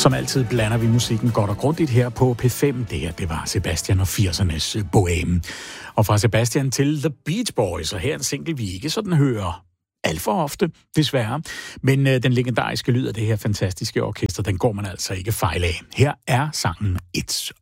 Som altid blander vi musikken godt og grundigt her på P5. Det var Sebastian og 80'ernes bohème. Og fra Sebastian til The Beach Boys, og her er en single, vi ikke sådan hører alt for ofte, desværre. Men den legendariske lyd af det her fantastiske orkester, den går man altså ikke fejl af. Her er sangen It's